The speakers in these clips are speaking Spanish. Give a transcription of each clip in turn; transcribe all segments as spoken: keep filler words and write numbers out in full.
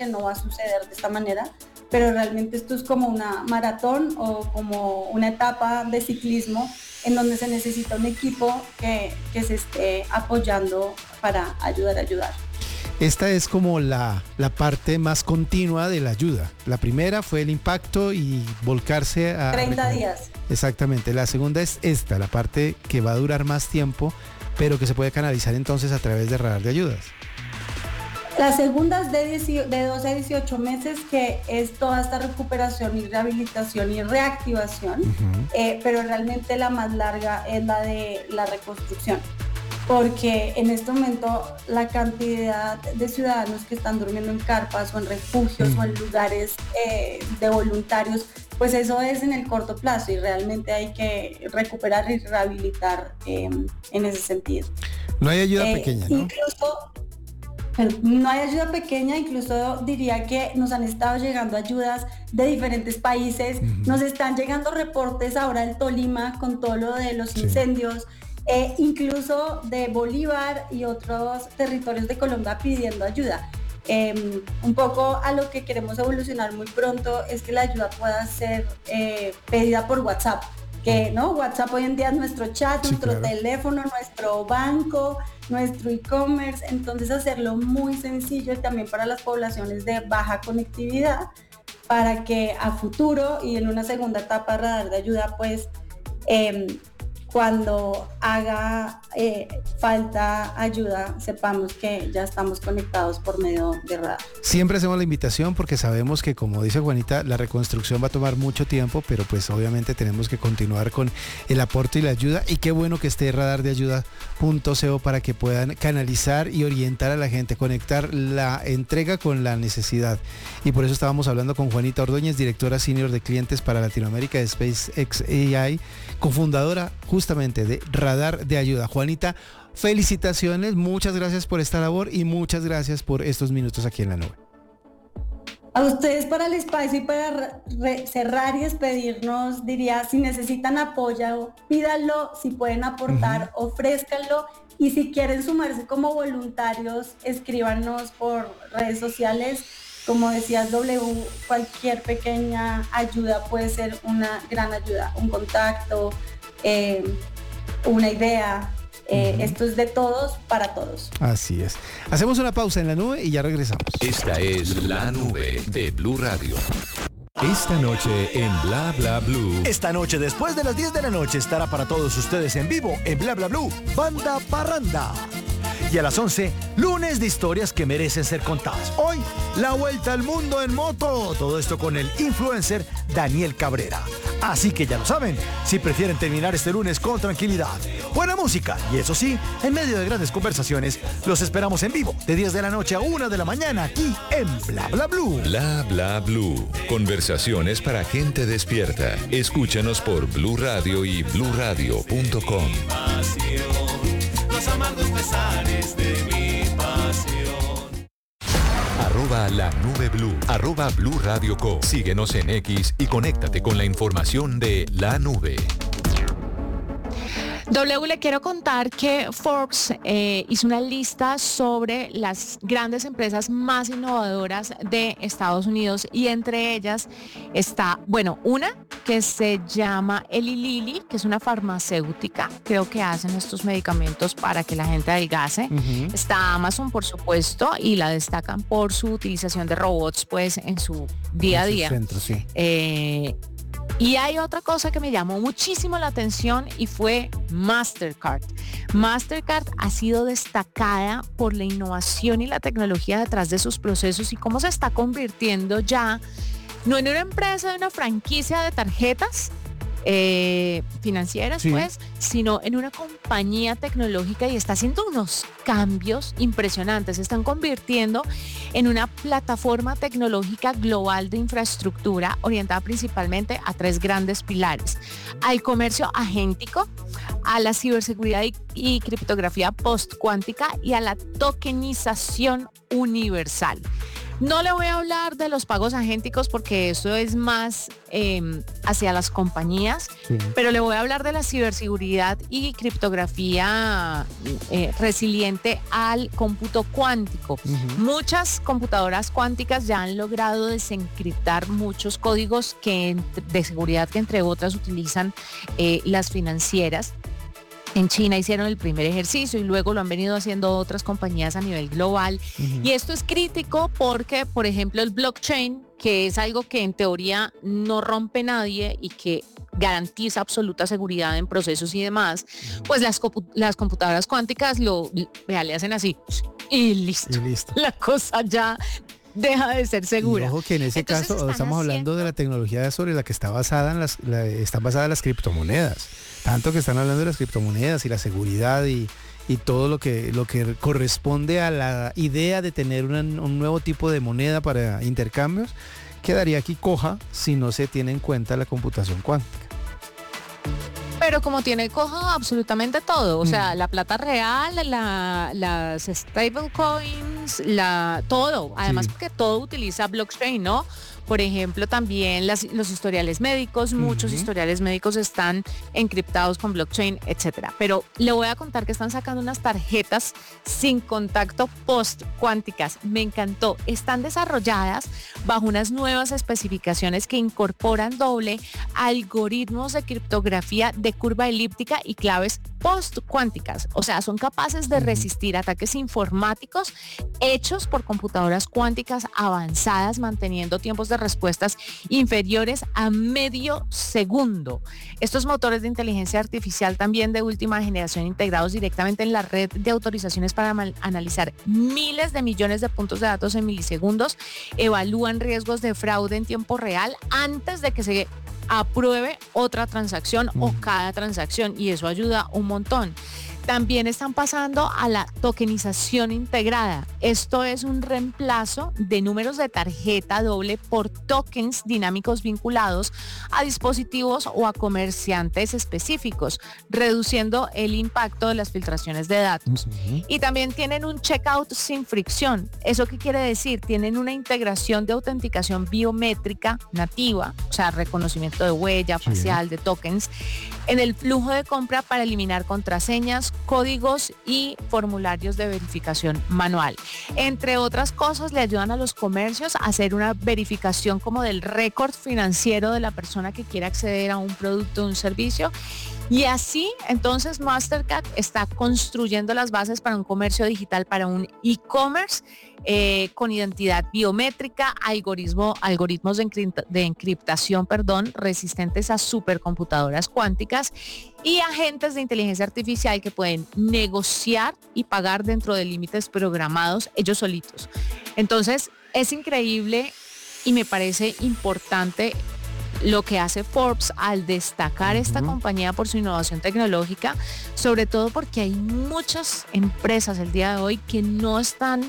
que no va a suceder de esta manera, pero realmente esto es como una maratón o como una etapa de ciclismo en donde se necesita un equipo que, que se esté apoyando para ayudar a ayudar. Esta es como la, la parte más continua de la ayuda. La primera fue el impacto y volcarse a... treinta días. Exactamente. La segunda es esta, la parte que va a durar más tiempo, pero que se puede canalizar entonces a través de Radar de Ayudas. La segunda es de, de doce a dieciocho meses, que es toda esta recuperación y rehabilitación y reactivación, uh-huh. eh, pero realmente la más larga es la de la reconstrucción, porque en este momento la cantidad de ciudadanos que están durmiendo en carpas o en refugios uh-huh. o en lugares eh, de voluntarios, pues eso es en el corto plazo y realmente hay que recuperar y rehabilitar eh, en ese sentido. No hay ayuda eh, pequeña, ¿no? Incluso no hay ayuda pequeña, incluso diría que nos han estado llegando ayudas de diferentes países, uh-huh. nos están llegando reportes ahora del Tolima con todo lo de los sí. incendios, eh, incluso de Bolívar y otros territorios de Colombia pidiendo ayuda. Eh, un poco a lo que queremos evolucionar muy pronto es que la ayuda pueda ser eh, pedida por WhatsApp. Que no, WhatsApp hoy en día es nuestro chat, sí, nuestro claro. teléfono, nuestro banco, nuestro e-commerce, entonces hacerlo muy sencillo y también para las poblaciones de baja conectividad, para que a futuro y en una segunda etapa Radar de Ayuda, pues eh, cuando haga eh, falta ayuda, sepamos que ya estamos conectados por medio de Radar. Siempre hacemos la invitación porque sabemos que, como dice Juanita, la reconstrucción va a tomar mucho tiempo, pero pues obviamente tenemos que continuar con el aporte y la ayuda, y qué bueno que esté radar de ayuda punto co para que puedan canalizar y orientar a la gente, conectar la entrega con la necesidad. Y por eso estábamos hablando con Juanita Ordóñez, directora senior de clientes para Latinoamérica de SpaceX A I, cofundadora justamente de Radar de Ayuda. Juanita, felicitaciones, muchas gracias por esta labor y muchas gracias por estos minutos aquí en la nube. A ustedes para el espacio y para re- cerrar y despedirnos, diría, si necesitan apoyo, pídanlo, si pueden aportar, uh-huh. ofrézcanlo, y si quieren sumarse como voluntarios, escríbanos por redes sociales. Como decías, W, cualquier pequeña ayuda puede ser una gran ayuda, un contacto, eh, una idea. Eh, uh-huh. Esto es de todos para todos. Así es. Hacemos una pausa en la nube y ya regresamos. Esta es La Nube de Blue Radio. Esta noche en Bla Bla Blue. Esta noche después de las diez de la noche estará para todos ustedes en vivo en Bla Bla Blue, Banda Parranda. Y a las once, lunes de historias que merecen ser contadas. Hoy, la vuelta al mundo en moto. Todo esto con el influencer Daniel Cabrera. Así que ya lo saben, si prefieren terminar este lunes con tranquilidad, buena música y eso sí, en medio de grandes conversaciones, los esperamos en vivo de diez de la noche a una de la mañana aquí en Bla Bla Blue. Bla Bla Blue. Conversaciones para gente despierta. Escúchanos por Blue Radio y blue radio punto com. Los amargos pesares de mi pasión. Arroba la nube blue, arroba Blue Radio Co. Síguenos en X y conéctate con la información de La Nube. W, le quiero contar que Forbes eh, hizo una lista sobre las grandes empresas más innovadoras de Estados Unidos, y entre ellas está, bueno, una que se llama Eli Lilly, que es una farmacéutica, creo que hacen estos medicamentos para que la gente adelgace. Uh-huh. Está Amazon, por supuesto, y la destacan por su utilización de robots pues en su día a día. En su centro, sí. Eh, Y hay otra cosa que me llamó muchísimo la atención y fue Mastercard. Mastercard ha sido destacada por la innovación y la tecnología detrás de sus procesos y cómo se está convirtiendo ya, no en una empresa de una franquicia de tarjetas eh, financieras, sí. pues, sino en una compañía tecnológica, y está haciendo unos cambios impresionantes. Se están convirtiendo en una plataforma tecnológica global de infraestructura orientada principalmente a tres grandes pilares: al comercio agéntico, a la ciberseguridad y, y criptografía post-cuántica y a la tokenización universal. No le voy a hablar de los pagos agénticos porque eso es más eh, hacia las compañías, sí. Pero le voy a hablar de la ciberseguridad y criptografía eh, resiliente al cómputo cuántico. Uh-huh. Muchas computadoras cuánticas ya han logrado desencriptar muchos códigos que, de seguridad que entre otras utilizan eh, las financieras. En China hicieron el primer ejercicio y luego lo han venido haciendo otras compañías a nivel global. Uh-huh. Y esto es crítico porque, por ejemplo, el blockchain, que es algo que en teoría no rompe nadie y que garantiza absoluta seguridad en procesos y demás, uh-huh. pues las, las computadoras cuánticas lo, vea, le hacen así y listo. Y listo. La cosa ya deja de ser segura. Y ojo que en ese Entonces caso estamos haciendo... hablando de la tecnología sobre la que está basada en las, la, están basadas las criptomonedas. Tanto que están hablando de las criptomonedas y la seguridad y, y todo lo que, lo que corresponde a la idea de tener una, un nuevo tipo de moneda para intercambios, quedaría aquí coja si no se tiene en cuenta la computación cuántica. Pero como tiene coja absolutamente todo, o sea, mm. la plata real, la, las stablecoins, la, todo, además sí. Porque todo utiliza blockchain, ¿no? Por ejemplo, también las, los historiales médicos, muchos uh-huh. historiales médicos están encriptados con blockchain, etcétera. Pero le voy a contar que están sacando unas tarjetas sin contacto post cuánticas. Me encantó. Están desarrolladas bajo unas nuevas especificaciones que incorporan doble algoritmos de criptografía de curva elíptica y claves post cuánticas. O sea, son capaces de resistir ataques informáticos hechos por computadoras cuánticas avanzadas, manteniendo tiempos de respuestas inferiores a medio segundo. Estos motores de inteligencia artificial también de última generación integrados directamente en la red de autorizaciones para analizar miles de millones de puntos de datos en milisegundos, evalúan riesgos de fraude en tiempo real antes de que se apruebe otra transacción mm. o cada transacción, y eso ayuda un montón. También están pasando a la tokenización integrada. Esto es un reemplazo de números de tarjeta doble por tokens dinámicos vinculados a dispositivos o a comerciantes específicos, reduciendo el impacto de las filtraciones de datos. Uh-huh. Y también tienen un checkout sin fricción. ¿Eso qué quiere decir? Tienen una integración de autenticación biométrica nativa, o sea, reconocimiento de huella facial, sí. de tokens, en el flujo de compra para eliminar contraseñas, códigos y formularios de verificación manual. Entre otras cosas, le ayudan a los comercios a hacer una verificación como del récord financiero de la persona que quiere acceder a un producto o un servicio. Y así, entonces, Mastercard está construyendo las bases para un comercio digital, para un e-commerce eh, con identidad biométrica, algoritmo, algoritmos de, encripta, de encriptación, perdón, resistentes a supercomputadoras cuánticas y agentes de inteligencia artificial que pueden negociar y pagar dentro de límites programados ellos solitos. Entonces, es increíble y me parece importante lo que hace Forbes al destacar uh-huh. esta compañía por su innovación tecnológica, sobre todo porque hay muchas empresas el día de hoy que no están,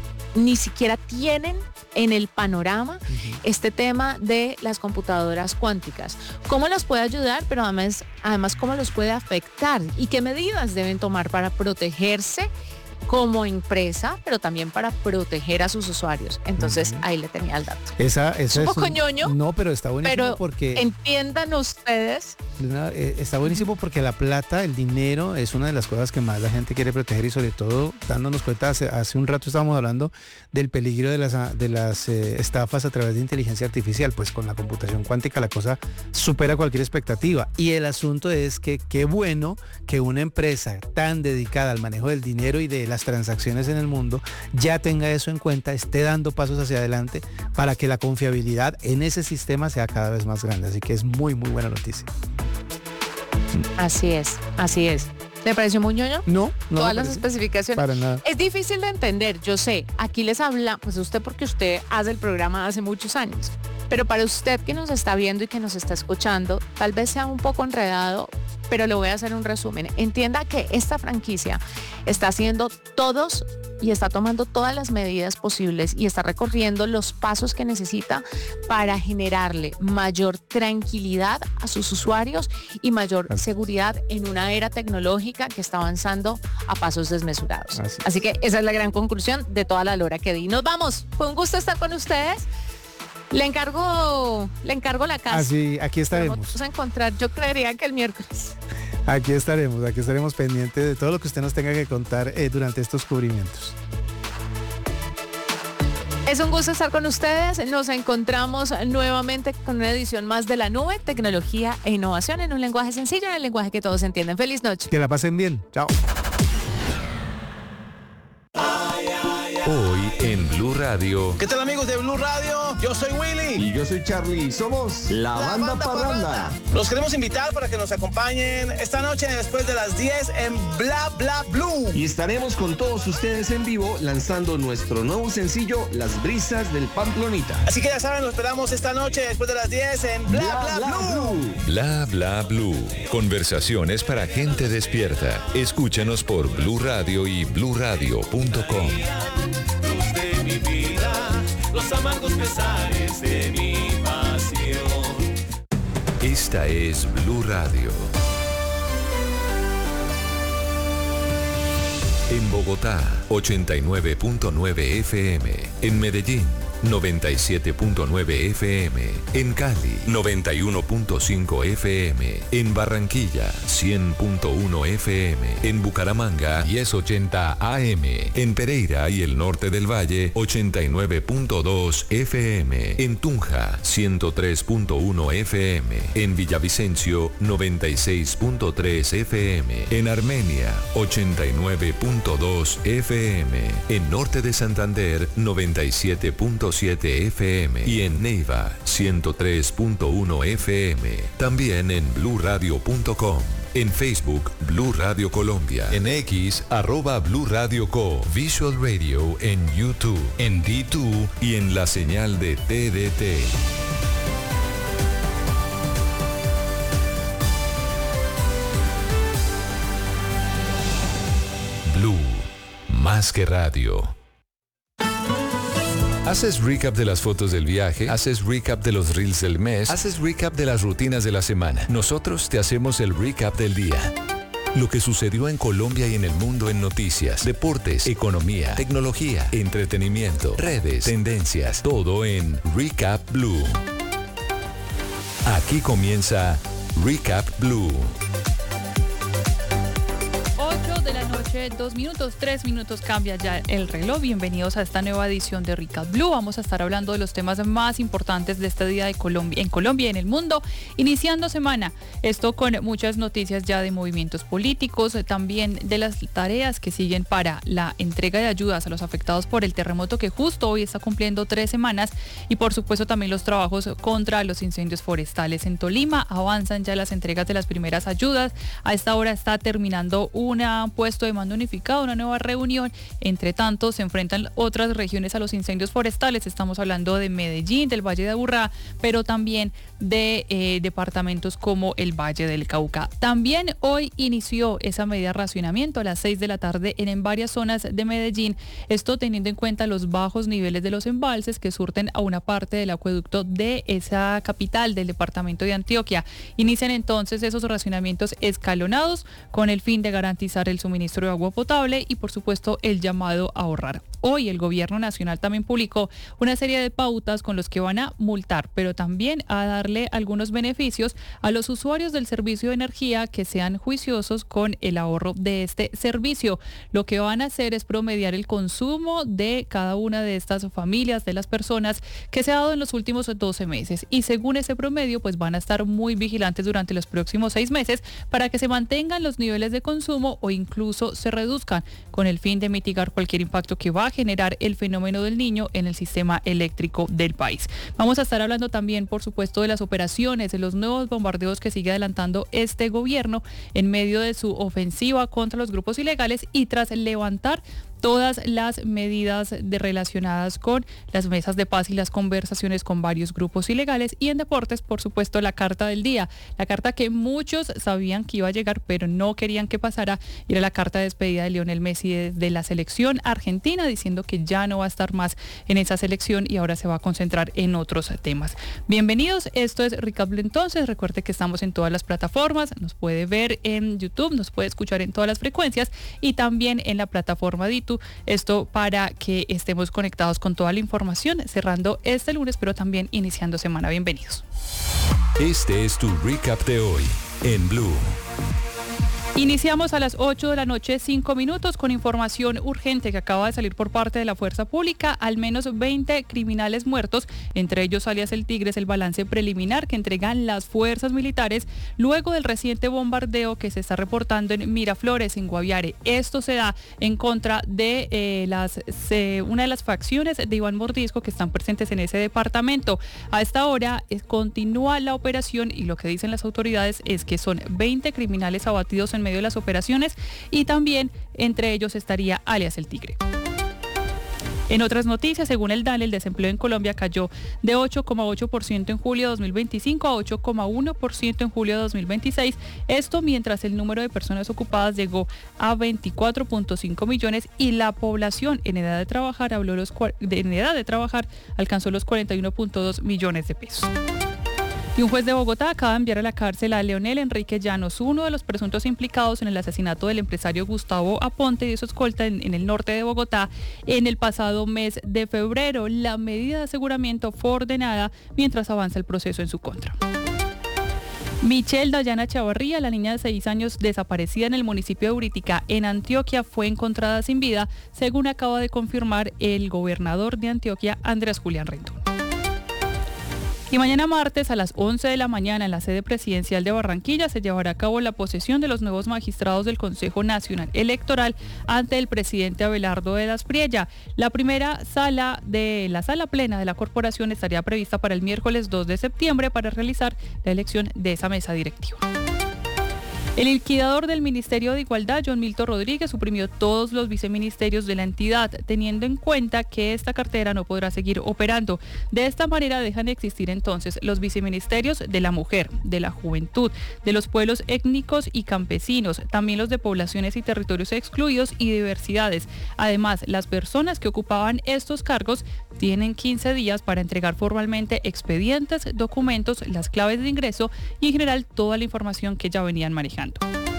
ni siquiera tienen en el panorama uh-huh. este tema de las computadoras cuánticas. ¿Cómo las puede ayudar? Pero además, además, ¿cómo los puede afectar? ¿Y qué medidas deben tomar para protegerse como empresa, pero también para proteger a sus usuarios? Entonces, uh-huh. ahí le tenía el dato. Esa, esa un es poco un, ñoño, no, pero está buenísimo pero porque entiendan ustedes. Una, eh, está buenísimo porque la plata, el dinero, es una de las cosas que más la gente quiere proteger, y sobre todo dándonos cuenta, hace, hace un rato estábamos hablando del peligro de las, de las eh, estafas a través de inteligencia artificial. Pues con la computación cuántica la cosa supera cualquier expectativa, y el asunto es que qué bueno que una empresa tan dedicada al manejo del dinero y de las transacciones en el mundo ya tenga eso en cuenta, esté dando pasos hacia adelante para que la confiabilidad en ese sistema sea cada vez más grande. Así que es muy muy buena noticia. Así es, así es. ¿Le pareció muy ñoño? No, no. Todas las especificaciones. Para nada. Es difícil de entender, yo sé. Aquí les habla, pues usted, porque usted hace el programa hace muchos años. Pero para usted que nos está viendo y que nos está escuchando, tal vez sea un poco enredado pero le voy a hacer un resumen. Entienda que esta franquicia está haciendo todos y está tomando todas las medidas posibles y está recorriendo los pasos que necesita para generarle mayor tranquilidad a sus usuarios y mayor seguridad en una era tecnológica que está avanzando a pasos desmesurados. Así, Así que esa es la gran conclusión de toda la lora que di. Nos vamos. Fue un gusto estar con ustedes. Le encargo, le encargo la casa. Así, aquí estaremos. Vamos a encontrar, yo creería que el miércoles. Aquí estaremos, aquí estaremos pendientes de todo lo que usted nos tenga que contar eh, durante estos cubrimientos. Es un gusto estar con ustedes. Nos encontramos nuevamente con una edición más de La Nube, tecnología e innovación en un lenguaje sencillo, en el lenguaje que todos entienden. Feliz noche. Que la pasen bien. Chao. Hoy en Blue Radio. ¿Qué tal, amigos de Blue Radio? Yo soy Willy. Y yo soy Charlie. Somos la, la Banda, banda Parranda. Parranda. Los queremos invitar para que nos acompañen esta noche después de las diez en Bla Bla Blue. Y estaremos con todos ustedes en vivo lanzando nuestro nuevo sencillo, Las Brisas del Pamplonita. Así que ya saben, lo esperamos esta noche después de las diez en Bla Bla, Bla, Bla Blue. Blue. Bla Bla Blue. Conversaciones para gente despierta. Escúchanos por Blue Radio y blue radio punto com. Luz de mi vida, los amargos pesares de mi pasión. Esta es Blue Radio. En Bogotá, ochenta y nueve punto nueve F M. En Medellín, noventa y siete punto nueve F M. En Cali, noventa y uno punto cinco F M. En Barranquilla, cien punto uno F M. En Bucaramanga, diez ochenta A M. En Pereira y el norte del Valle, ochenta y nueve punto dos F M. En Tunja, ciento tres punto uno F M. En Villavicencio, noventa y seis punto tres F M. En Armenia, ochenta y nueve punto dos F M. En norte de Santander, noventa y siete punto siete F M. Y en Neiva, ciento tres punto uno F M. También en blue radio punto com. En Facebook, Blue Radio Colombia. En X, arroba Blue Radio Co. Visual Radio en YouTube, en D dos y en la señal de T D T. Blue, más que radio. ¿Haces recap de las fotos del viaje? ¿Haces recap de los reels del mes? ¿Haces recap de las rutinas de la semana? Nosotros te hacemos el recap del día. Lo que sucedió en Colombia y en el mundo en noticias, deportes, economía, tecnología, entretenimiento, redes, tendencias, todo en Recap Blue. Aquí comienza Recap Blue. De la noche, dos minutos, tres minutos cambia ya el reloj. Bienvenidos a esta nueva edición de Recap Blue. Vamos a estar hablando de los temas más importantes de este día de Colombia, en Colombia y en el mundo, iniciando semana. Esto con muchas noticias ya de movimientos políticos, también de las tareas que siguen para la entrega de ayudas a los afectados por el terremoto que justo hoy está cumpliendo tres semanas y por supuesto también los trabajos contra los incendios forestales en Tolima. Avanzan ya las entregas de las primeras ayudas. A esta hora está terminando una puesto de mando unificado, una nueva reunión. Entre tanto, se enfrentan otras regiones a los incendios forestales. Estamos hablando de Medellín, del Valle de Aburrá, pero también de eh, departamentos como el Valle del Cauca. También hoy inició esa medida de racionamiento a las seis de la tarde en, en varias zonas de Medellín. Esto teniendo en cuenta los bajos niveles de los embalses que surten a una parte del acueducto de esa capital del departamento de Antioquia. Inician entonces esos racionamientos escalonados con el fin de garantizar el suministro de agua potable y por supuesto el llamado a ahorrar. Hoy el gobierno nacional también publicó una serie de pautas con los que van a multar, pero también a darle algunos beneficios a los usuarios del servicio de energía que sean juiciosos con el ahorro de este servicio. Lo que van a hacer es promediar el consumo de cada una de estas familias, de las personas que se ha dado en los últimos doce meses. Y según ese promedio, pues van a estar muy vigilantes durante los próximos seis meses para que se mantengan los niveles de consumo o incluso se reduzcan con el fin de mitigar cualquier impacto que va a generar el fenómeno del Niño en el sistema eléctrico del país. Vamos a estar hablando también, por supuesto, de las operaciones, de los nuevos bombardeos que sigue adelantando este gobierno en medio de su ofensiva contra los grupos ilegales y tras levantar todas las medidas de relacionadas con las mesas de paz y las conversaciones con varios grupos ilegales. Y en deportes, por supuesto, la carta del día, la carta que muchos sabían que iba a llegar, pero no querían que pasara, y era la carta de despedida de Lionel Messi de, de la selección argentina, diciendo que ya no va a estar más en esa selección y ahora se va a concentrar en otros temas. Bienvenidos, esto es Recap Blue entonces. Recuerde que estamos en todas las plataformas, nos puede ver en YouTube, nos puede escuchar en todas las frecuencias y también en la plataforma Ditu. Esto para que estemos conectados con toda la información, cerrando este lunes, pero también iniciando semana. Bienvenidos. Este es tu recap de hoy en Blue. Iniciamos a las ocho de la noche, cinco minutos, con información urgente que acaba de salir por parte de la Fuerza Pública. Al menos veinte criminales muertos, entre ellos alias El Tigre, es el balance preliminar que entregan las fuerzas militares luego del reciente bombardeo que se está reportando en Miraflores, en Guaviare. Esto se da en contra de eh, las, se, una de las facciones de Iván Mordisco que están presentes en ese departamento. A esta hora eh, continúa la operación y lo que dicen las autoridades es que son veinte criminales abatidos en medio de las operaciones y también entre ellos estaría alias El Tigre. En otras noticias, según el DANE, el desempleo en Colombia cayó de ocho coma ocho por ciento en julio de dos mil veinticinco a ocho coma uno por ciento en julio de dos mil veintiséis. Esto mientras el número de personas ocupadas llegó a veinticuatro punto cinco millones y la población en edad de trabajar habló los en edad de trabajar alcanzó los cuarenta y uno punto dos millones de pesos. Y un juez de Bogotá acaba de enviar a la cárcel a Leonel Enrique Llanos, uno de los presuntos implicados en el asesinato del empresario Gustavo Aponte y de su escolta en, en el norte de Bogotá en el pasado mes de febrero. La medida de aseguramiento fue ordenada mientras avanza el proceso en su contra. Michelle Dayana Chavarría, la niña de seis años desaparecida en el municipio de Uritica, en Antioquia, fue encontrada sin vida, según acaba de confirmar el gobernador de Antioquia, Andrés Julián Rendón. Y mañana martes a las once de la mañana en la sede presidencial de Barranquilla se llevará a cabo la posesión de los nuevos magistrados del Consejo Nacional Electoral ante el presidente Abelardo de Daspriella. La primera sala de la sala plena de la corporación estaría prevista para el miércoles dos de septiembre para realizar la elección de esa mesa directiva. El liquidador del Ministerio de Igualdad, John Milton Rodríguez, suprimió todos los viceministerios de la entidad, teniendo en cuenta que esta cartera no podrá seguir operando. De esta manera dejan de existir entonces los viceministerios de la mujer, de la juventud, de los pueblos étnicos y campesinos, también los de poblaciones y territorios excluidos y diversidades. Además, las personas que ocupaban estos cargos tienen quince días para entregar formalmente expedientes, documentos, las claves de ingreso y en general toda la información que ya venían manejando.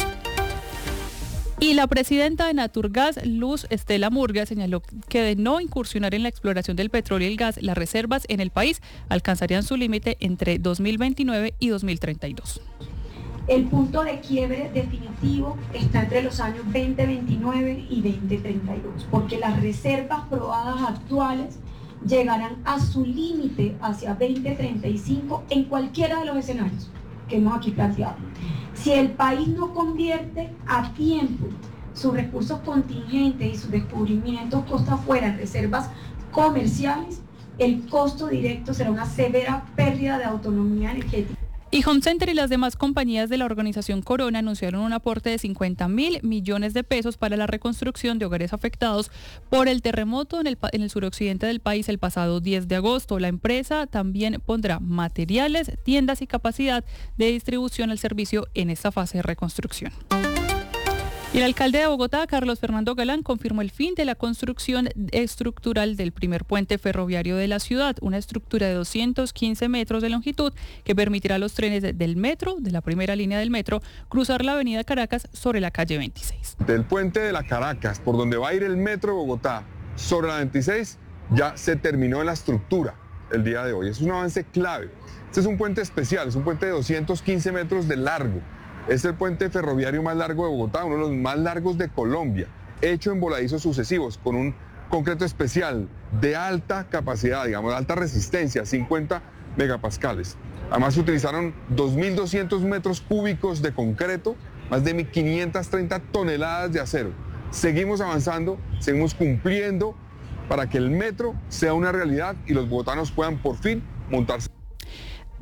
Y la presidenta de Naturgas, Luz Estela Murga, señaló que de no incursionar en la exploración del petróleo y el gas, las reservas en el país alcanzarían su límite entre dos mil veintinueve y dos mil treinta y dos. El punto de quiebre definitivo está entre los años veinte veintinueve y veinte treinta y dos, porque las reservas probadas actuales llegarán a su límite hacia veinte treinta y cinco en cualquiera de los escenarios que hemos aquí planteado. Si el país no convierte a tiempo sus recursos contingentes y sus descubrimientos costa afuera en reservas comerciales, el costo directo será una severa pérdida de autonomía energética. Y Home Center y las demás compañías de la organización Corona anunciaron un aporte de cincuenta mil millones de pesos para la reconstrucción de hogares afectados por el terremoto en el, en el suroccidente del país el pasado diez de agosto. La empresa también pondrá materiales, tiendas y capacidad de distribución al servicio en esta fase de reconstrucción. Y el alcalde de Bogotá, Carlos Fernando Galán, confirmó el fin de la construcción estructural del primer puente ferroviario de la ciudad, una estructura de doscientos quince metros de longitud que permitirá a los trenes del metro, de la primera línea del metro, cruzar la avenida Caracas sobre la calle veintiséis. Del puente de la Caracas, por donde va a ir el metro de Bogotá, sobre la veintiséis, ya se terminó la estructura el día de hoy. Es un avance clave. Este es un puente especial, es un puente de doscientos quince metros de largo. Es el puente ferroviario más largo de Bogotá, uno de los más largos de Colombia, hecho en voladizos sucesivos, con un concreto especial de alta capacidad, digamos, de alta resistencia, cincuenta megapascales. Además se utilizaron dos mil doscientos metros cúbicos de concreto, más de quinientas treinta toneladas de acero. Seguimos avanzando, seguimos cumpliendo para que el metro sea una realidad y los bogotanos puedan por fin montarse.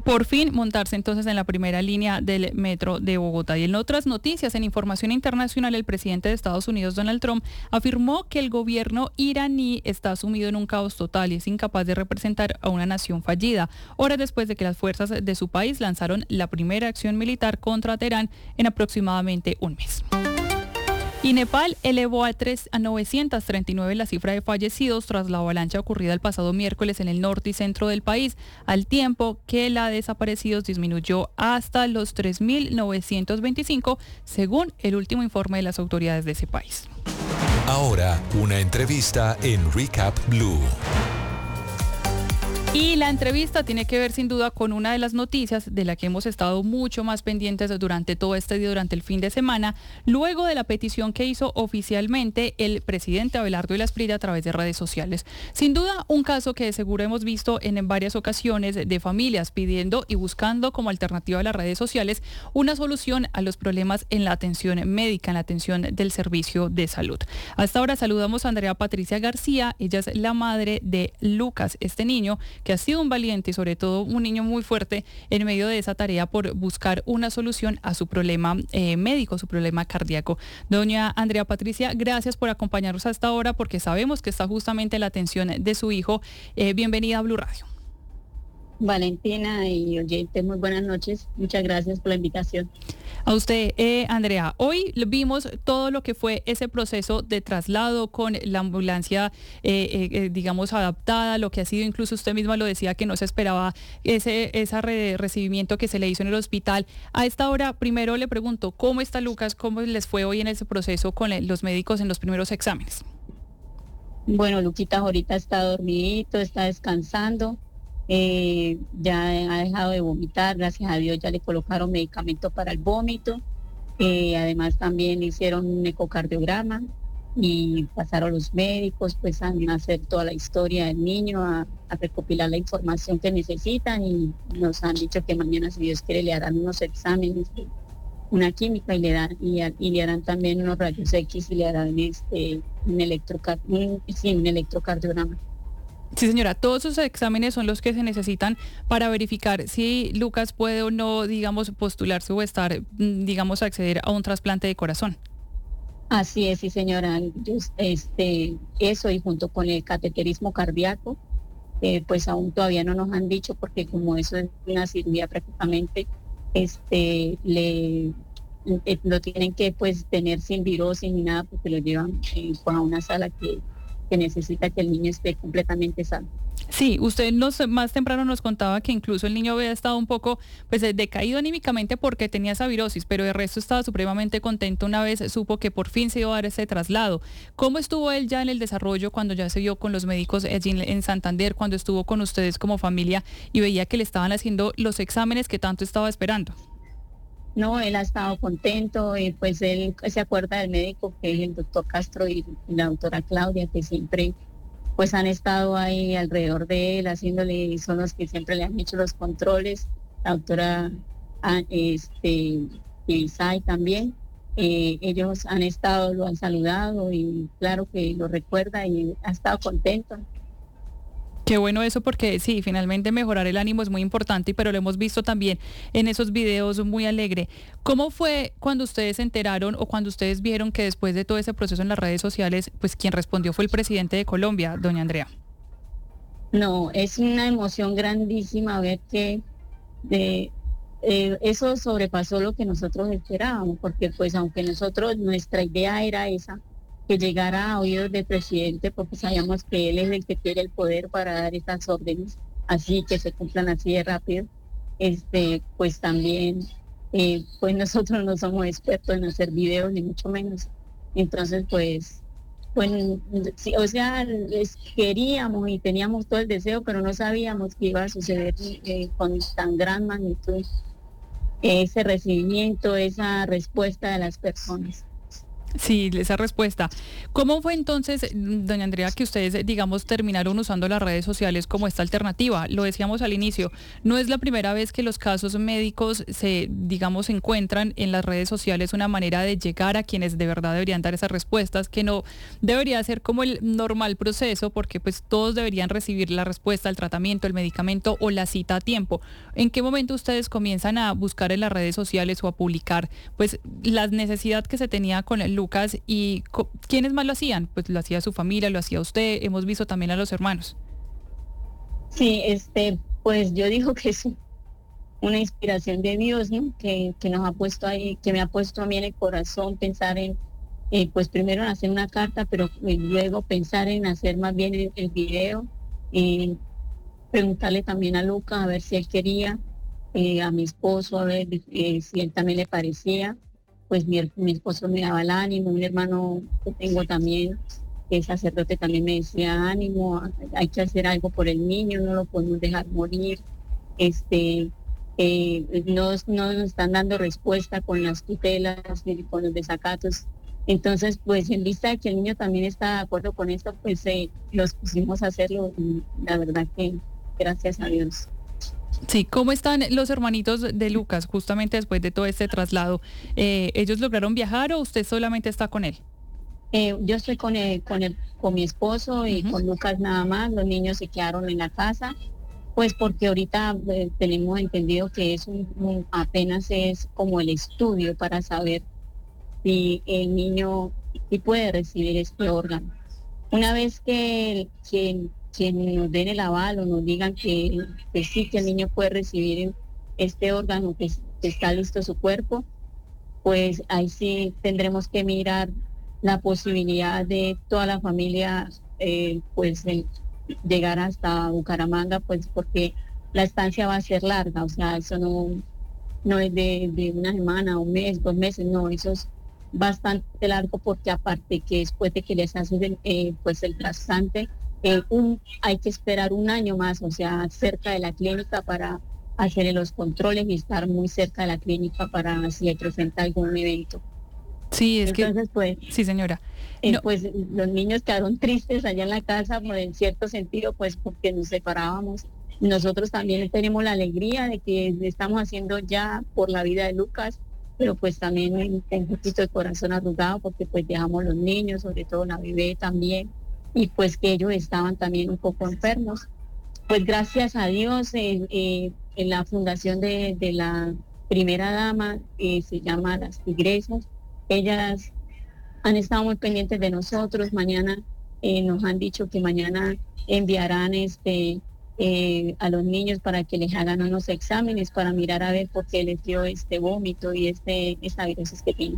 por fin montarse entonces en la primera línea del metro de Bogotá. Y en otras noticias, en información internacional, el presidente de Estados Unidos, Donald Trump, afirmó que el gobierno iraní está sumido en un caos total y es incapaz de representar a una nación fallida, horas después de que las fuerzas de su país lanzaron la primera acción militar contra Teherán en aproximadamente un mes. Y Nepal elevó a, tres, a novecientos treinta y nueve la cifra de fallecidos tras la avalancha ocurrida el pasado miércoles en el norte y centro del país, al tiempo que la de desaparecidos disminuyó hasta los tres mil novecientos veinticinco, según el último informe de las autoridades de ese país. Ahora, una entrevista en Recap Blue. Y la entrevista tiene que ver sin duda con una de las noticias de la que hemos estado mucho más pendientes durante todo este día, durante el fin de semana, luego de la petición que hizo oficialmente el presidente Abelardo Illas Prida a través de redes sociales. Sin duda, un caso que de seguro hemos visto en varias ocasiones de familias pidiendo y buscando como alternativa a las redes sociales una solución a los problemas en la atención médica, en la atención del servicio de salud. Hasta ahora saludamos a Andrea Patricia García, ella es la madre de Lucas, este niño que ha sido un valiente y sobre todo un niño muy fuerte en medio de esa tarea por buscar una solución a su problema eh, médico, su problema cardíaco. Doña Andrea Patricia, gracias por acompañarnos hasta ahora porque sabemos que está justamente la atención de su hijo. Eh, bienvenida a Blue Radio. Valentina y oyentes, muy buenas noches. Muchas gracias por la invitación. A usted, eh, Andrea. Hoy vimos todo lo que fue ese proceso de traslado con la ambulancia, eh, eh, digamos, adaptada, lo que ha sido, incluso usted misma lo decía, que no se esperaba ese, ese re- recibimiento que se le hizo en el hospital. A esta hora, primero le pregunto, ¿cómo está Lucas? ¿Cómo les fue hoy en ese proceso con los médicos en los primeros exámenes? Bueno, Luquita ahorita está dormidito, está descansando. Eh, ya ha dejado de vomitar, gracias a Dios ya le colocaron medicamento para el vómito, eh, además también le hicieron un ecocardiograma y pasaron los médicos pues a hacer toda la historia del niño, a, a recopilar la información que necesitan y nos han dicho que mañana, si Dios quiere, le harán unos exámenes, una química y le dan y, y le harán también unos rayos X y le harán este un, electrocar, un, sí, un electrocardiograma. Sí, señora, todos esos exámenes son los que se necesitan para verificar si Lucas puede o no, digamos, postularse o estar, digamos, acceder a un trasplante de corazón. Así es, sí, señora. Este, eso y junto con el cateterismo cardíaco, eh, pues aún todavía no nos han dicho porque como eso es una cirugía prácticamente, este, le eh, lo tienen que pues tener sin virosis ni nada porque lo llevan eh, a una sala que que necesita que el niño esté completamente sano. Sí, usted nos, más temprano nos contaba que incluso el niño había estado un poco pues decaído anímicamente porque tenía esa virosis, pero el resto estaba supremamente contento una vez supo que por fin se iba a dar ese traslado. ¿Cómo estuvo él ya en el desarrollo cuando ya se vio con los médicos allí en, en Santander, cuando estuvo con ustedes como familia y veía que le estaban haciendo los exámenes que tanto estaba esperando? No, él ha estado contento y pues él se acuerda del médico que es el doctor Castro y la doctora Claudia que siempre pues han estado ahí alrededor de él haciéndole, son los que siempre le han hecho los controles, la doctora este, Isai también, eh, ellos han estado, lo han saludado y claro que lo recuerda y ha estado contento. Qué bueno eso porque sí, finalmente mejorar el ánimo es muy importante, pero lo hemos visto también en esos videos muy alegre. ¿Cómo fue cuando ustedes se enteraron o cuando ustedes vieron que después de todo ese proceso en las redes sociales, pues quien respondió fue el presidente de Colombia, doña Andrea? No, es una emoción grandísima ver que de, eh, eso sobrepasó lo que nosotros esperábamos, porque pues aunque nosotros, nuestra idea era esa, que llegara a oídos del presidente, porque sabíamos que él es el que tiene el poder para dar estas órdenes, así que se cumplan así de rápido. Este, pues también, eh, pues nosotros no somos expertos en hacer videos, ni mucho menos. Entonces, pues, pues sí, o sea, les queríamos y teníamos todo el deseo, pero no sabíamos que iba a suceder eh, con tan gran magnitud ese recibimiento, esa respuesta de las personas. Sí, esa respuesta. ¿Cómo fue entonces, doña Andrea, que ustedes, digamos, terminaron usando las redes sociales como esta alternativa? Lo decíamos al inicio, no es la primera vez que los casos médicos se, digamos, encuentran en las redes sociales una manera de llegar a quienes de verdad deberían dar esas respuestas, que no debería ser como el normal proceso, porque pues todos deberían recibir la respuesta, el tratamiento, el medicamento o la cita a tiempo. ¿En qué momento ustedes comienzan a buscar en las redes sociales o a publicar pues la necesidad que se tenía con el Lucas y co- quiénes más lo hacían? Pues lo hacía su familia, lo hacía usted, hemos visto también a los hermanos. Sí, este, pues yo digo que es una inspiración de Dios, ¿no? Que, que nos ha puesto ahí, que me ha puesto a mí en el corazón pensar en, eh, pues primero en hacer una carta, pero eh, luego pensar en hacer más bien el, el video y preguntarle también a Lucas a ver si él quería, eh, a mi esposo a ver eh, si él también le parecía. Pues mi, mi esposo me daba el ánimo, un hermano que tengo también, que es sacerdote, también me decía ánimo, hay que hacer algo por el niño, no lo podemos dejar morir, este, eh, no, no nos están dando respuesta con las tutelas, ni con los desacatos. Entonces, pues en vista de que el niño también está de acuerdo con esto, pues eh, los pusimos a hacerlo y la verdad que gracias a Dios. Sí, ¿cómo están los hermanitos de Lucas justamente después de todo este traslado? Eh, ¿Ellos lograron viajar o usted solamente está con él? Eh, yo estoy con él, con él, con mi esposo y uh-huh. con Lucas nada más. Los niños se quedaron en la casa, pues porque ahorita eh, tenemos entendido que es un, un, apenas es como el estudio para saber si el niño si puede recibir este órgano. Una vez que, que que nos den el aval o nos digan que, que sí, que el niño puede recibir este órgano, que, que está listo su cuerpo, pues ahí sí tendremos que mirar la posibilidad de toda la familia eh, pues eh, llegar hasta Bucaramanga, pues porque la estancia va a ser larga, o sea, eso no, no es de, de una semana, un mes, dos meses, no, eso es bastante largo porque aparte que después de que les hacen eh, pues el trasplante, Eh, un, hay que esperar un año más, o sea, cerca de la clínica para hacer los controles y estar muy cerca de la clínica para si hay presenta algún evento. Sí, es Entonces, que... pues, sí, señora. Eh, no. Pues los niños quedaron tristes allá en la casa, pues, en cierto sentido, pues porque nos separábamos. Nosotros también tenemos la alegría de que estamos haciendo ya por la vida de Lucas, pero pues también un poquito de corazón arrugado porque pues dejamos los niños, sobre todo la bebé también, y pues que ellos estaban también un poco enfermos. Pues gracias a Dios, eh, eh, en la fundación de, de la primera dama, eh, se llama Las Tigresas, ellas han estado muy pendientes de nosotros. Mañana eh, nos han dicho que mañana enviarán este eh, a los niños para que les hagan unos exámenes para mirar a ver por qué les dio este vómito y este esta virosis que tienen.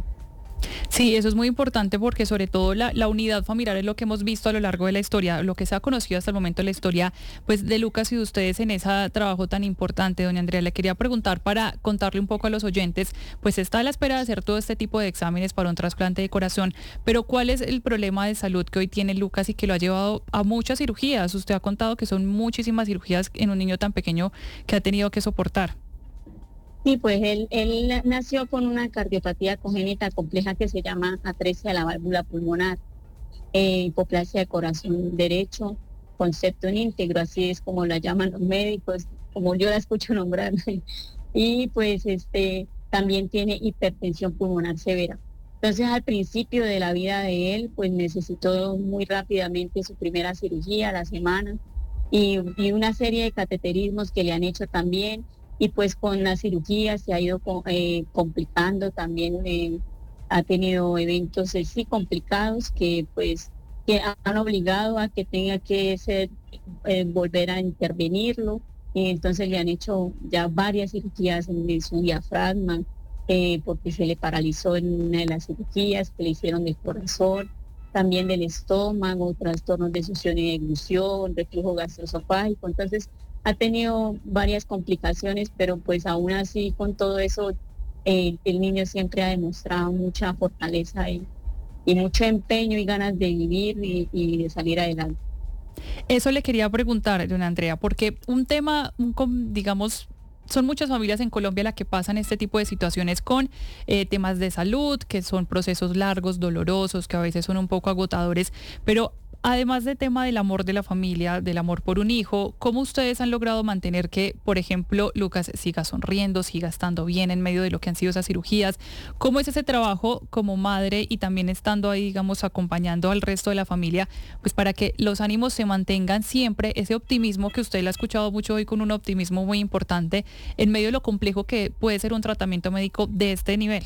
Sí, eso es muy importante porque sobre todo la, la unidad familiar es lo que hemos visto a lo largo de la historia, lo que se ha conocido hasta el momento de la historia pues de Lucas y de ustedes en ese trabajo tan importante. Doña Andrea, le quería preguntar para contarle un poco a los oyentes, pues está a la espera de hacer todo este tipo de exámenes para un trasplante de corazón, pero ¿cuál es el problema de salud que hoy tiene Lucas y que lo ha llevado a muchas cirugías? Usted ha contado que son muchísimas cirugías en un niño tan pequeño que ha tenido que soportar. Sí, pues él, él nació con una cardiopatía congénita compleja que se llama atresia de la válvula pulmonar, eh, hipoplasia de corazón derecho, concepto íntegro, así es como la llaman los médicos, como yo la escucho nombrar. Y pues este también tiene hipertensión pulmonar severa. Entonces al principio de la vida de él, pues necesitó muy rápidamente su primera cirugía a la semana y, y una serie de cateterismos que le han hecho también. Y pues con la cirugía se ha ido eh, complicando también, eh, ha tenido eventos eh, sí complicados que pues que han obligado a que tenga que ser, eh, volver a intervenirlo. Y entonces le han hecho ya varias cirugías en, en su diafragma, eh, porque se le paralizó en una de las cirugías que le hicieron del corazón, también del estómago, trastornos de succión y deglución, reflujo gastroesofágico. Entonces ha tenido varias complicaciones, pero pues aún así con todo eso eh, el niño siempre ha demostrado mucha fortaleza y, y mucho empeño y ganas de vivir y, y de salir adelante. Eso le quería preguntar, doña Andrea, porque un tema, un, digamos, son muchas familias en Colombia las que pasan este tipo de situaciones con eh, temas de salud, que son procesos largos, dolorosos, que a veces son un poco agotadores, pero además del tema del amor de la familia, del amor por un hijo, ¿cómo ustedes han logrado mantener que, por ejemplo, Lucas siga sonriendo, siga estando bien en medio de lo que han sido esas cirugías? ¿Cómo es ese trabajo como madre y también estando ahí, digamos, acompañando al resto de la familia, pues para que los ánimos se mantengan siempre, ese optimismo que usted le ha escuchado mucho hoy, con un optimismo muy importante en medio de lo complejo que puede ser un tratamiento médico de este nivel?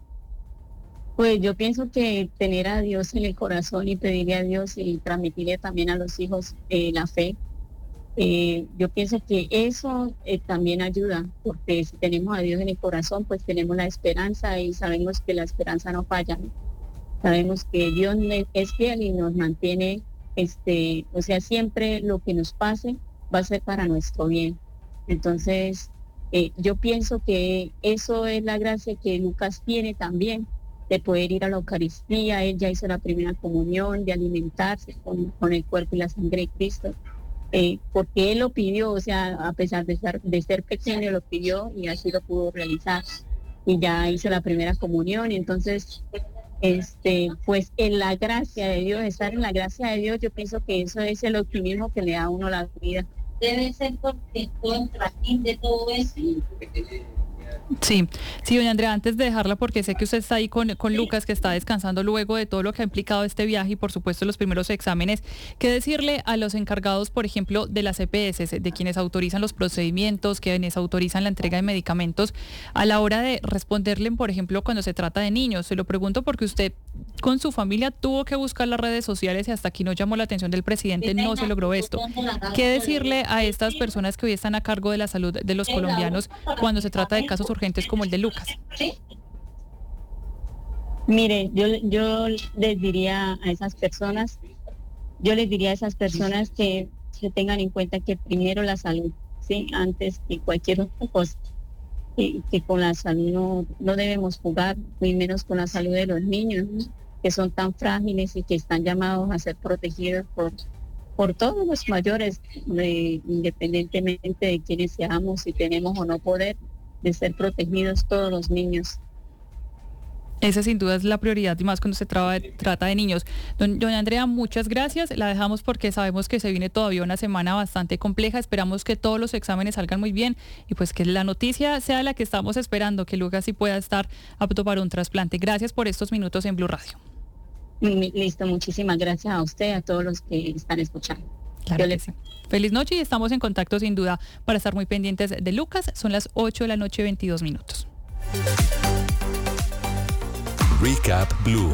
Pues yo pienso que tener a Dios en el corazón y pedirle a Dios y transmitirle también a los hijos eh, la fe, eh, yo pienso que eso eh, también ayuda, porque si tenemos a Dios en el corazón, pues tenemos la esperanza y sabemos que la esperanza no falla, ¿no? Sabemos que Dios es fiel y nos mantiene, este, o sea, siempre lo que nos pase va a ser para nuestro bien. Entonces, eh, yo pienso que eso es la gracia que Lucas tiene también, de poder ir a la Eucaristía. Él ya hizo la primera comunión, de alimentarse con, con el cuerpo y la sangre de Cristo, eh, porque él lo pidió, o sea, a pesar de ser, de ser pequeño, lo pidió y así lo pudo realizar. Y ya hizo la primera comunión, y entonces, este, pues en la gracia de Dios, estar en la gracia de Dios, yo pienso que eso es el optimismo que le da a uno la vida. Debe ser porque contra fin de todo eso. Sí, sí, doña Andrea, antes de dejarla, porque sé que usted está ahí con, con Lucas, que está descansando luego de todo lo que ha implicado este viaje y por supuesto los primeros exámenes, ¿qué decirle a los encargados, por ejemplo, de las E P S, de quienes autorizan los procedimientos, quienes autorizan la entrega de medicamentos, a la hora de responderle, por ejemplo, cuando se trata de niños? Se lo pregunto porque usted con su familia tuvo que buscar las redes sociales y hasta aquí no llamó la atención del presidente, no se logró esto. ¿Qué decirle a estas personas que hoy están a cargo de la salud de los colombianos cuando se trata de casos urgentes como el de Lucas? Mire, yo, yo les diría a esas personas, yo les diría a esas personas que se tengan en cuenta que primero la salud, ¿sí? Antes que cualquier otra cosa, que, que con la salud no, no debemos jugar, muy menos con la salud de los niños, ¿no? Que son tan frágiles y que están llamados a ser protegidos por, por todos los mayores, de, independientemente de quiénes seamos, si tenemos o no poder, de ser protegidos todos los niños. Esa sin duda es la prioridad, y más cuando se traba, trata de niños. Don, doña Andrea, muchas gracias. La dejamos porque sabemos que se viene todavía una semana bastante compleja. Esperamos que todos los exámenes salgan muy bien y pues que la noticia sea la que estamos esperando, que Lucas sí pueda estar apto para un trasplante. Gracias por estos minutos en Blue Radio. Listo, muchísimas gracias a usted, a todos los que están escuchando. Claro que sí. Feliz noche y estamos en contacto sin duda para estar muy pendientes de Lucas. Son las ocho de la noche, veintidós minutos. Recap Blue.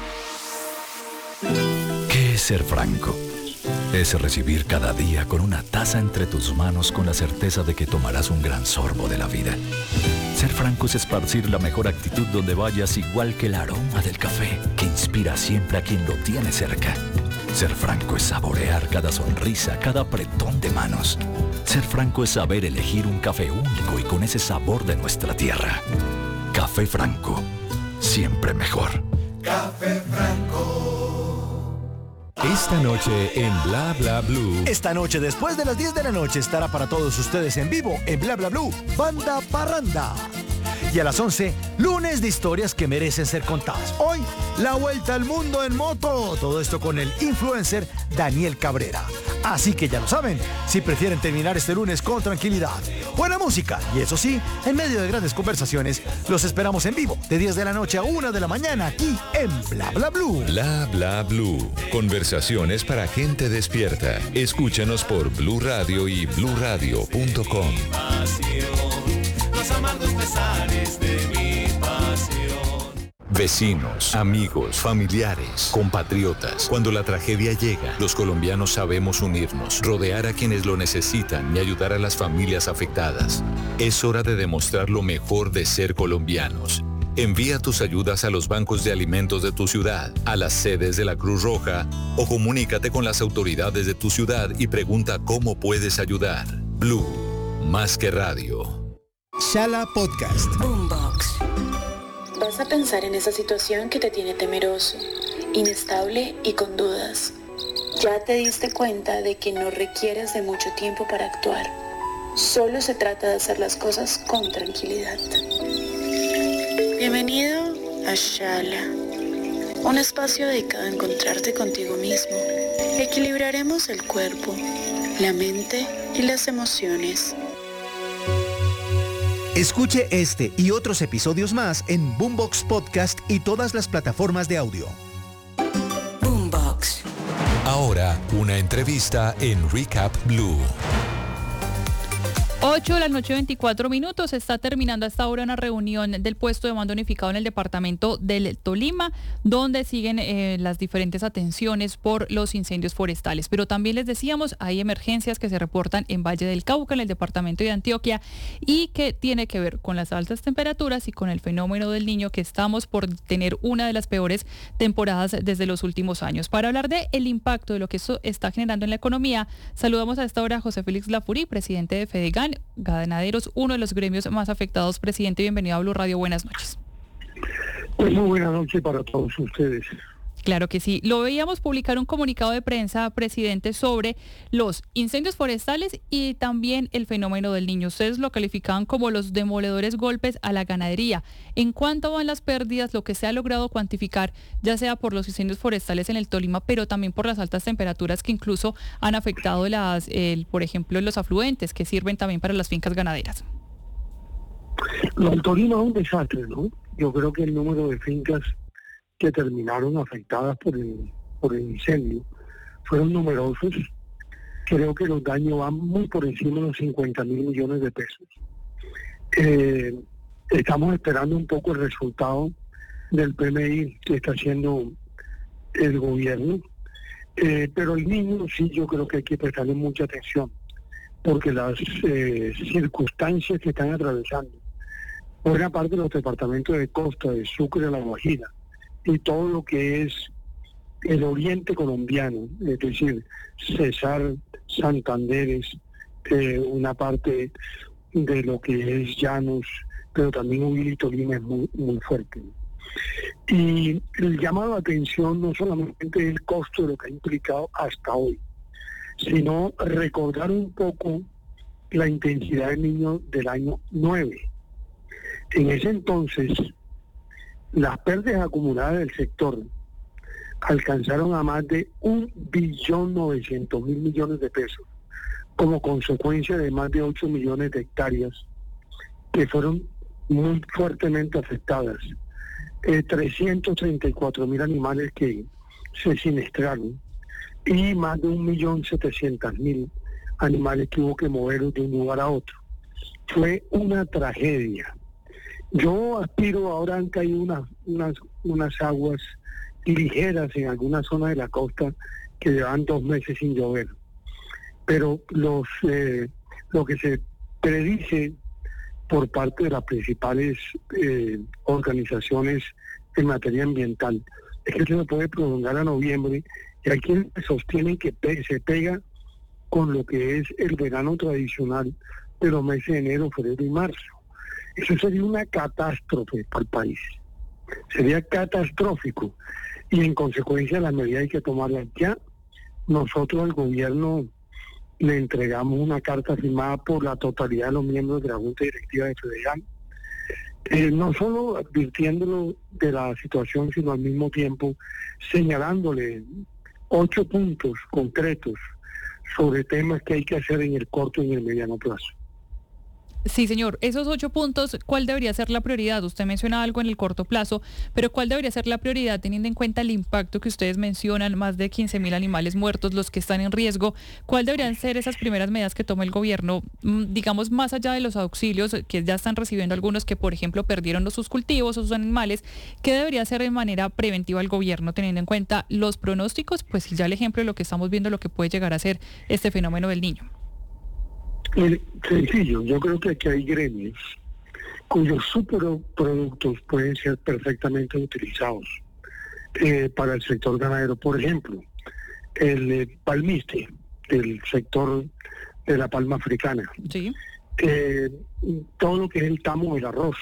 ¿Qué es ser franco? Es recibir cada día con una taza entre tus manos con la certeza de que tomarás un gran sorbo de la vida. Ser franco es esparcir la mejor actitud donde vayas, igual que el aroma del café que inspira siempre a quien lo tiene cerca. Ser franco es saborear cada sonrisa, cada apretón de manos. Ser franco es saber elegir un café único y con ese sabor de nuestra tierra. Café Franco, siempre mejor. Café Franco. Esta noche en Bla Bla Blue. Esta noche, después de las diez de la noche, estará para todos ustedes en vivo en Bla Bla Blue, Banda Parranda. Y a las once, lunes de historias que merecen ser contadas. Hoy, la vuelta al mundo en moto. Todo esto con el influencer Daniel Cabrera. Así que ya lo saben, si prefieren terminar este lunes con tranquilidad, buena música y eso sí, en medio de grandes conversaciones, los esperamos en vivo de diez de la noche a una de la mañana aquí en Bla Bla Blue. Bla Bla Blue. Conversaciones para gente despierta. Escúchanos por Blue Radio y blue radio punto com. Los amargos pesares de mi pasión. Vecinos, amigos, familiares, compatriotas. Cuando la tragedia llega, los colombianos sabemos unirnos, rodear a quienes lo necesitan y ayudar a las familias afectadas. Es hora de demostrar lo mejor de ser colombianos. Envía tus ayudas a los bancos de alimentos de tu ciudad, a las sedes de la Cruz Roja o comunícate con las autoridades de tu ciudad y pregunta cómo puedes ayudar. Blue, más que radio. Shala Podcast. Boombox. Vas a pensar en esa situación que te tiene temeroso, inestable y con dudas. Ya te diste cuenta de que no requieres de mucho tiempo para actuar. Solo se trata de hacer las cosas con tranquilidad. Bienvenido a Shala, un espacio dedicado a encontrarte contigo mismo. Equilibraremos el cuerpo, la mente y las emociones. Escuche este y otros episodios más en Boombox Podcast y todas las plataformas de audio. Boombox. Ahora, una entrevista en Recap Blue. ocho de la noche, veinticuatro minutos. Está terminando hasta ahora una reunión del puesto de mando unificado en el departamento del Tolima, donde siguen eh, las diferentes atenciones por los incendios forestales. Pero también les decíamos, hay emergencias que se reportan en Valle del Cauca, en el departamento de Antioquia, y que tiene que ver con las altas temperaturas y con el fenómeno del Niño, que estamos por tener una de las peores temporadas desde los últimos años. Para hablar de el impacto de lo que esto está generando en la economía, saludamos a esta hora a José Félix Lafurí, presidente de Fedegan Ganaderos, uno de los gremios más afectados. Presidente, bienvenido a Blue Radio, buenas noches. Pues muy buenas noches para todos ustedes. Claro que sí. Lo veíamos publicar un comunicado de prensa, presidente, sobre los incendios forestales y también el fenómeno del Niño. Ustedes lo calificaban como los demoledores golpes a la ganadería. ¿En cuánto van las pérdidas, lo que se ha logrado cuantificar, ya sea por los incendios forestales en el Tolima, pero también por las altas temperaturas que incluso han afectado, las, el, por ejemplo, los afluentes que sirven también para las fincas ganaderas? Lo del Tolima es un desastre, ¿no? Yo creo que el número de fincas que terminaron afectadas por el, por el incendio fueron numerosos. Creo que los daños van muy por encima de los cincuenta mil millones de pesos. Eh, estamos esperando un poco el resultado del P M I que está haciendo el gobierno, eh, pero el Niño sí, yo creo que hay que prestarle mucha atención, porque las eh, circunstancias que están atravesando buena parte de los departamentos de costa, de Sucre, de La Guajira, y todo lo que es el oriente colombiano, es decir, Cesar, Santanderes, eh, una parte de lo que es Llanos, pero también Huila y Tolima es muy, muy fuerte. Y el llamado a atención no solamente es el costo de lo que ha implicado hasta hoy, sino recordar un poco la intensidad del Niño del año nueve. En ese entonces, las pérdidas acumuladas del sector alcanzaron a más de un billón novecientos mil millones de pesos, como consecuencia de más de ocho millones de hectáreas que fueron muy fuertemente afectadas, eh, trescientos treinta y cuatro mil animales que se siniestraron y más de un millón setecientos mil animales que hubo que moverlos de un lugar a otro. Fue una tragedia. Yo aspiro, ahora han caído unas, unas, unas aguas ligeras en alguna zona de la costa que llevan dos meses sin llover, pero los eh, lo que se predice por parte de las principales eh, organizaciones en materia ambiental es que se puede prolongar a noviembre, y hay quienes sostienen que pe- se pega con lo que es el verano tradicional de los meses de enero, febrero y marzo. Eso sería una catástrofe para el país, sería catastrófico, y en consecuencia las medidas hay que tomarlas ya. Nosotros al gobierno le entregamos una carta firmada por la totalidad de los miembros de la Junta Directiva de Fedegan, eh, no solo advirtiéndolo de la situación, sino al mismo tiempo señalándole ocho puntos concretos sobre temas que hay que hacer en el corto y en el mediano plazo. Sí, señor. Esos ocho puntos, ¿cuál debería ser la prioridad? Usted menciona algo en el corto plazo, pero ¿cuál debería ser la prioridad teniendo en cuenta el impacto que ustedes mencionan, más de quince mil animales muertos, los que están en riesgo? ¿Cuál deberían ser esas primeras medidas que toma el gobierno, digamos, más allá de los auxilios que ya están recibiendo algunos que, por ejemplo, perdieron sus cultivos o sus animales? ¿Qué debería hacer de manera preventiva el gobierno teniendo en cuenta los pronósticos? Pues ya el ejemplo de lo que estamos viendo, lo que puede llegar a ser este fenómeno del Niño. Mire, sencillo, yo creo que aquí hay gremios cuyos superproductos pueden ser perfectamente utilizados eh, para el sector ganadero. Por ejemplo, el eh, palmiste, el sector de la palma africana. Sí. Eh, todo lo que es el tamo del arroz.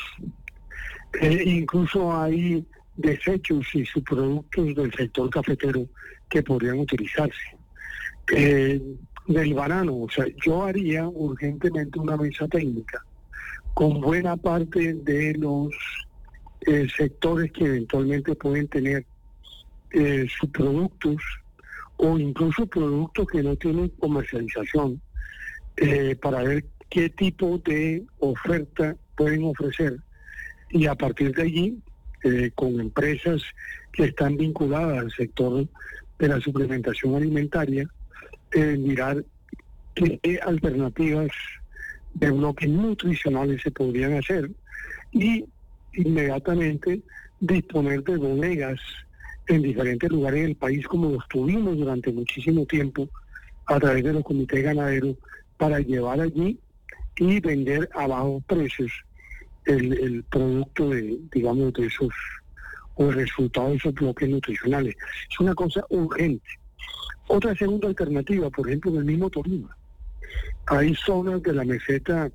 Eh, incluso hay desechos y subproductos del sector cafetero que podrían utilizarse. Eh, del banano. O sea, yo haría urgentemente una mesa técnica con buena parte de los eh, sectores que eventualmente pueden tener eh, sus productos o incluso productos que no tienen comercialización, eh, para ver qué tipo de oferta pueden ofrecer, y a partir de allí, eh, con empresas que están vinculadas al sector de la suplementación alimentaria, eh, mirar qué alternativas de bloques nutricionales se podrían hacer y inmediatamente disponer de bodegas en diferentes lugares del país, como los tuvimos durante muchísimo tiempo a través de los comités ganaderos, para llevar allí y vender a bajos precios el, el producto de, digamos, de esos, o el resultado de esos bloques nutricionales. Es una cosa urgente. Otra segunda alternativa, por ejemplo, en el mismo Tolima, hay zonas de la meseta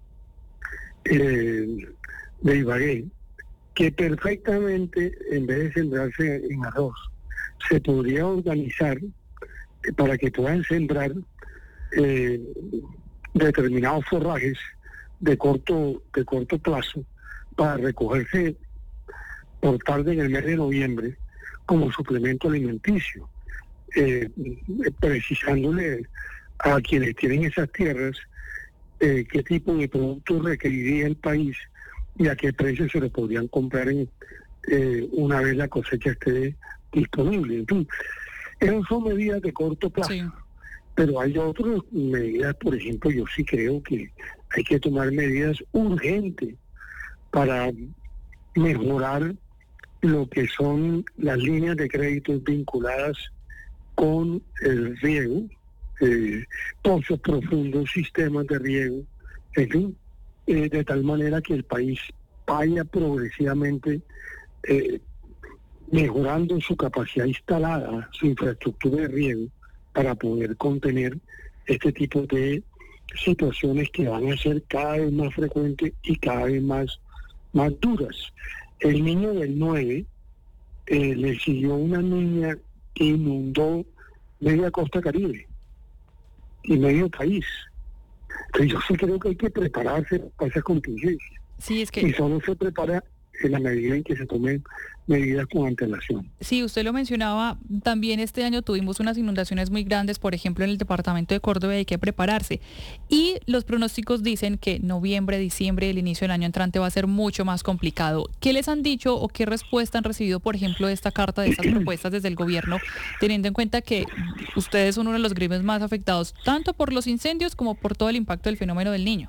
eh, de Ibagué que perfectamente, en vez de sembrarse en arroz, se podría organizar eh, para que puedan sembrar eh, determinados forrajes de corto de corto plazo para recogerse por tarde en el mes de noviembre como suplemento alimenticio, eh, precisándole a quienes tienen esas tierras eh, qué tipo de productos requeriría el país y a qué precio se lo podrían comprar en, eh, una vez la cosecha esté disponible. En fin, esas son medidas de corto plazo. Sí. Pero hay otras medidas, por ejemplo, yo sí creo que hay que tomar medidas urgentes para mejorar lo que son las líneas de crédito vinculadas con el riego, eh, pozos profundos, sistemas de riego, en fin, eh, de tal manera que el país vaya progresivamente eh, mejorando su capacidad instalada, su infraestructura de riego, para poder contener este tipo de situaciones que van a ser cada vez más frecuentes y cada vez más, más duras. El niño del nueve eh, le siguió una niña que inundó media costa Caribe y medio país. Entonces yo sí creo que hay que prepararse para esas contingencias. Sí, es que... Y solo se prepara en la medida en que se tomen medidas con antelación. Sí, usted lo mencionaba, también este año tuvimos unas inundaciones muy grandes, por ejemplo, en el departamento de Córdoba, y hay que prepararse. Y los pronósticos dicen que noviembre, diciembre, el inicio del año entrante va a ser mucho más complicado. ¿Qué les han dicho o qué respuesta han recibido, por ejemplo, de esta carta, de estas propuestas desde el gobierno, teniendo en cuenta que ustedes son uno de los gremios más afectados, tanto por los incendios como por todo el impacto del fenómeno del Niño?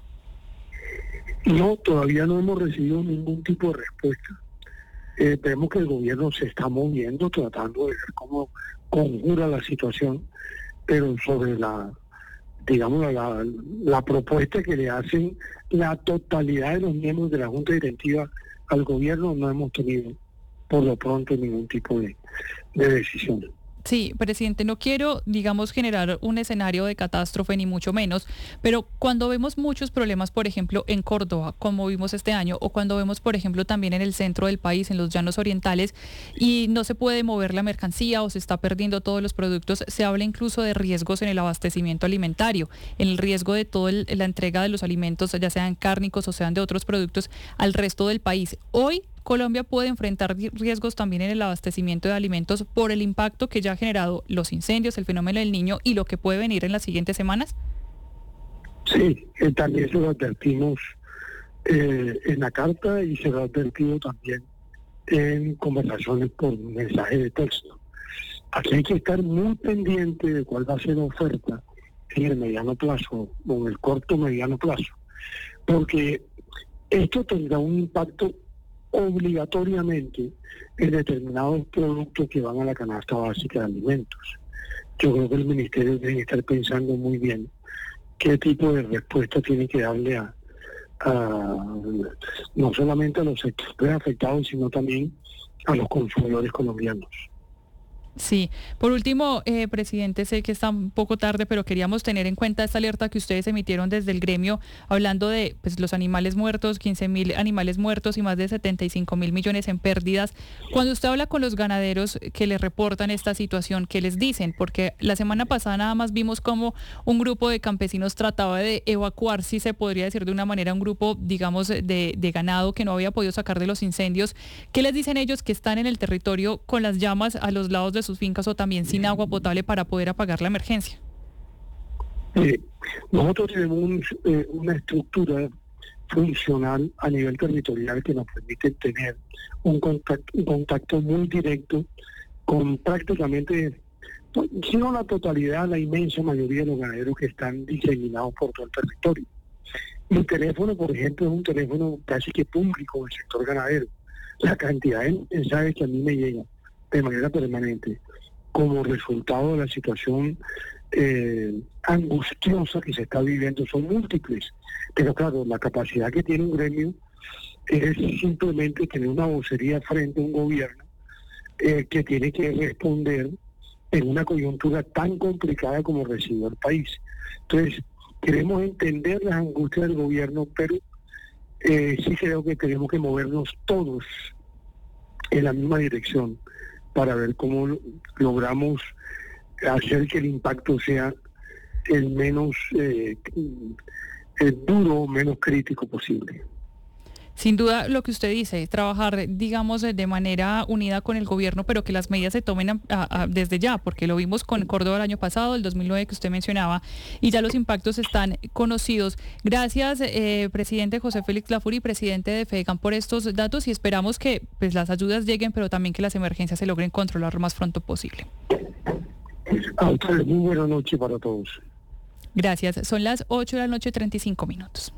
No, todavía no hemos recibido ningún tipo de respuesta. Eh, vemos que el gobierno se está moviendo, tratando de ver cómo conjura la situación, pero sobre la, digamos, la, la propuesta que le hacen la totalidad de los miembros de la Junta Directiva al gobierno, no hemos tenido por lo pronto ningún tipo de, de decisión. Sí, presidente, no quiero, digamos, generar un escenario de catástrofe, ni mucho menos, pero cuando vemos muchos problemas, por ejemplo, en Córdoba, como vimos este año, o cuando vemos, por ejemplo, también en el centro del país, en los llanos orientales, y no se puede mover la mercancía o se está perdiendo todos los productos, se habla incluso de riesgos en el abastecimiento alimentario, en el riesgo de toda la entrega de los alimentos, ya sean cárnicos o sean de otros productos, al resto del país. Hoy, Colombia puede enfrentar riesgos también en el abastecimiento de alimentos por el impacto que ya ha generado los incendios, el fenómeno del Niño y lo que puede venir en las siguientes semanas. Sí, eh, también se lo advertimos eh, en la carta y se lo ha advertido también en conversaciones por mensaje de texto. Aquí hay que estar muy pendiente de cuál va a ser la oferta en el mediano plazo o en el corto mediano plazo, porque esto tendrá un impacto obligatoriamente en determinados productos que van a la canasta básica de alimentos. Yo creo que el Ministerio debe estar pensando muy bien qué tipo de respuesta tiene que darle a, a no solamente a los sectores afectados, sino también a los consumidores colombianos. Sí, por último, eh, presidente, sé que está un poco tarde, pero queríamos tener en cuenta esta alerta que ustedes emitieron desde el gremio, hablando de pues, los animales muertos, quince mil animales muertos y más de setenta y cinco mil millones en pérdidas. Cuando usted habla con los ganaderos que les reportan esta situación, ¿qué les dicen? Porque la semana pasada nada más vimos cómo un grupo de campesinos trataba de evacuar, si se podría decir de una manera, un grupo, digamos, de, de ganado que no había podido sacar de los incendios. ¿Qué les dicen ellos que están en el territorio con las llamas a los lados de sus fincas o también sin agua potable para poder apagar la emergencia? Eh, nosotros tenemos un, eh, una estructura funcional a nivel territorial que nos permite tener un contacto, un contacto muy directo con prácticamente, si no la totalidad, la inmensa mayoría de los ganaderos que están diseminados por todo el territorio. Mi teléfono, por ejemplo, es un teléfono casi que público del sector ganadero. La cantidad de mensajes que a mí me llegan de manera permanente como resultado de la situación eh, angustiosa que se está viviendo son múltiples, pero claro, la capacidad que tiene un gremio es simplemente tener una vocería frente a un gobierno eh, que tiene que responder en una coyuntura tan complicada como recibió el país. Entonces, queremos entender las angustias del gobierno, pero eh, sí creo que tenemos que movernos todos en la misma dirección para ver cómo logramos hacer que el impacto sea el menos eh, el duro, menos crítico posible. Sin duda, lo que usted dice, trabajar, digamos, de manera unida con el gobierno, pero que las medidas se tomen a, a, desde ya, porque lo vimos con Córdoba el año pasado, el dos mil nueve que usted mencionaba, y ya los impactos están conocidos. Gracias, eh, presidente José Félix Lafuri, presidente de FEDECAM, por estos datos, y esperamos que pues, las ayudas lleguen, pero también que las emergencias se logren controlar lo más pronto posible. A ustedes, muy buena noche para todos. Gracias. Son las ocho de la noche, treinta y cinco minutos.